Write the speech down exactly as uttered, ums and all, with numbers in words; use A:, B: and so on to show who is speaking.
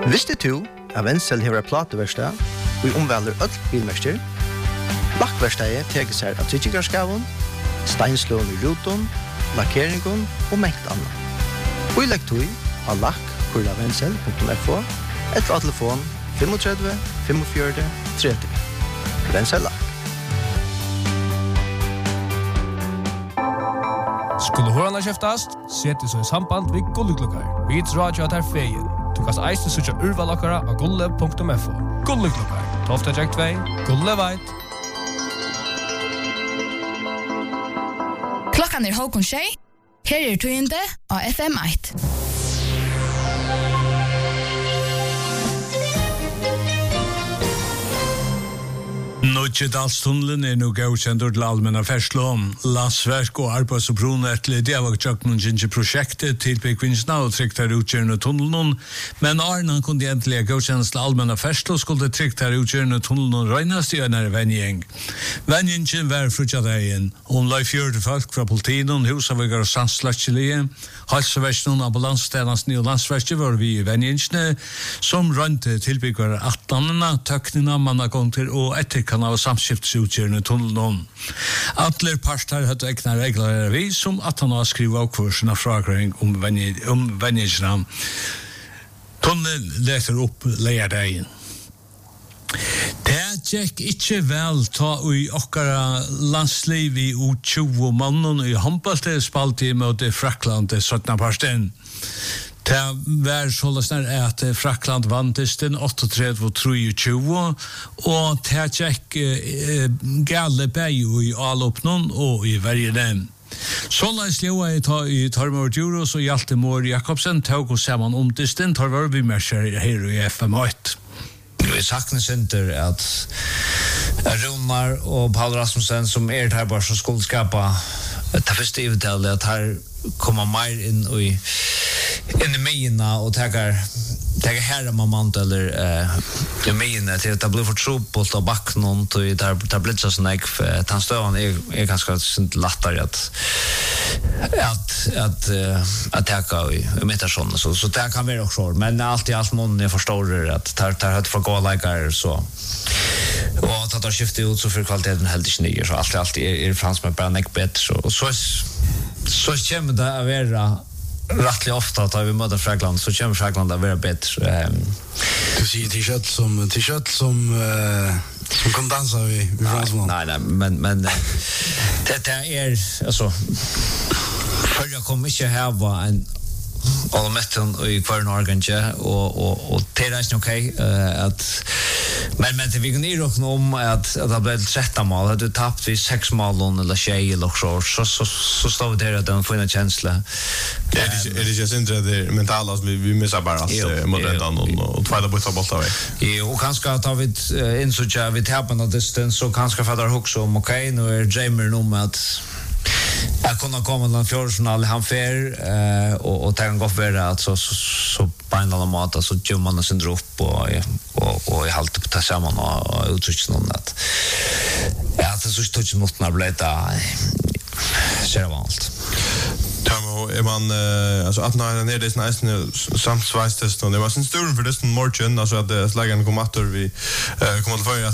A: Visste du at Wenzel har plateverkstad og omvelder øll bilmerster? Lakkverkstedet teker seg av tryggingarskaven, steinslån i ruton, lakkeringen og mengt annet. Og i lekktøy har lakk kurla wenzel punktum f o etter av telefon tre fem fem fire tre tre. Wenzel lakk.
B: Skulle hørene kjeftast, sette seg i samband ved Gulleklokkar. Vi tror at er feien. Du kan eiste søtja urvalokkara av gulle punktum f o. Gulleklokkar. Tofta Jack två, Gulle veit.
C: Klokkan er halvkon tjei. Her er tøyende av F M ett.
D: Nutjedalstunnelen er nu godkjent til allmenna ferslån. Landsverk og arbeids- og bronettelig det var tjokkenen kjent prosjektet til Bekvinnsna og trygt her utgjørende tunnelen, men Arnan kunne endelig godkjent til allmenna ferslån skulle trygt her utgjørende tunnelen røynast i en her venjeng. Venjengen var frutjadegjen. Hun la i fjørte folk fra politinen, husavigar og sandslagtjelige, halseversen og ambulansstenasni og landsverket var vi i venjengene, som røynte tilbyggere atlanene, tøknina, mannagongter og etter kan av samskiftsutgjørende tunnelen. Alle parter hadde egna regler vi som at han har skrivet av kursen av fragrøring om venjengene. Tunnelen leter opp leierdegen. Det gikk ikke vel ta i okkara landsliv i U tjue mannen i håndbalte spalte mot Frakland syttende parsten. Det var sånn at Frakland vantes den trettioåtta og trettio, og det gikk eh, gale beg i Alopnon og i Vergene. Sånn slåa i Tormor Djuros og Hjalte Mår Jakobsen tog oss sammen om disten, tar var vi merser her i F M ett.
E: Vi saknar synder at Runar og Paul Rasmussen som er her bare som skulle skapa det første ivetallet at her kommer mer inn i inn i mena og tager tager herre moment eller eh i mena til at det blir for trupult av bakken til der der blir så snakk han støvan er er ganske sint lattar at at at at taka i imitasjon så så det kan være også men allt i alt mån jeg forstår at tar tar hørt for gå like så og at det skifter ut så for kvaliteten helt ikke nye så allt allt er frans med bare nek bet så så så kommer det å være rättligt ofta att vi möter Frakland så kommer Frakland att vara bättre. Um,
F: du ser t-shirt som t-shirt som uh, som kan dansa vi i Fransland.
E: Nej nej men men det det är alltså för jag kommer inte här var en all metten i kvarn organje och och och det är okej att men men det vi kan ju också om att att det blev tretton mål att du tappat vi sex mål eller tjej eller så så så så står det där att de får en känsla.
G: Det är det är ju inte det mentala vi vi missar bara att moderna och tvåla på boll av.
E: Ja, och kanske att vi in så jag vi tappar något distans så kanske för där också om okej nu är Jamer nog med att jag kunde komma den fjärde han fair eh och och tänka gå för att så så, så på en annan mat så gör man sin dropp och och och i halt på ta samman och uttrycka något att ja det så står ju något när bleta ser vant.
G: Tamo är man uh, alltså att när det är nästan samt svajstest och det var sin stor för det morgon alltså att släggan kom åter vi uh, kom att få